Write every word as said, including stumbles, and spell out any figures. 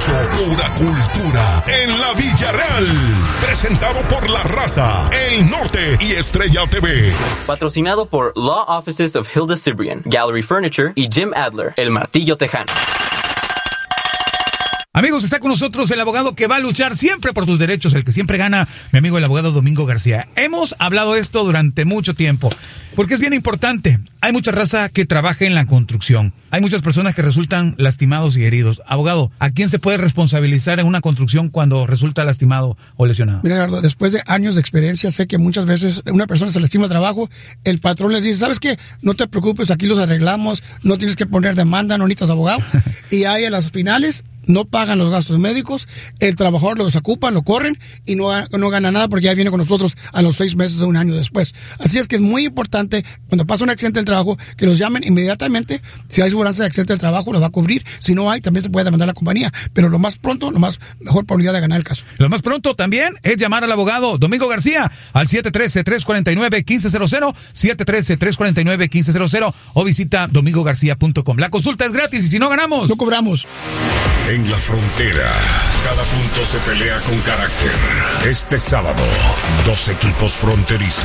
rancho, pura cultura en la Villarreal. Presentado por La Raza, El Norte y Estrella T V. Patrocinado por Law Offices of Hilda Cibrian, Gallery Furniture y Jim Adler, El Martillo Tejano. Amigos, está con nosotros el abogado que va a luchar siempre por tus derechos, el que siempre gana, mi amigo el abogado Domingo García. Hemos hablado esto durante mucho tiempo, porque es bien importante. Hay mucha raza que trabaja en la construcción. Hay muchas personas que resultan lastimados y heridos. Abogado, ¿a quién se puede responsabilizar en una construcción cuando resulta lastimado o lesionado? Mira, Eduardo, después de años de experiencia, sé que muchas veces una persona se lastima el trabajo, el patrón les dice, ¿sabes qué? No te preocupes, aquí los arreglamos, no tienes que poner demanda, no necesitas abogado. Y ahí a las finales no pagan los gastos médicos, el trabajador los ocupa, lo corren y no, no gana nada porque ya viene con nosotros a los seis meses o un año después. Así es que es muy importante, cuando pasa un accidente del trabajo, que los llamen inmediatamente. Si hay seguranza de accidente del trabajo, los va a cubrir. Si no hay, también se puede demandar a la compañía. Pero lo más pronto, lo más mejor probabilidad de ganar el caso. Lo más pronto también es llamar al abogado Domingo García al siete uno tres, tres cuatro nueve, uno cinco cero cero, siete uno tres, tres cuatro nueve, uno cinco cero cero o visita domingo garcía punto com. La consulta es gratis y si no ganamos, no cobramos. En la frontera, cada punto se pelea con carácter. Este sábado, dos equipos fronterizos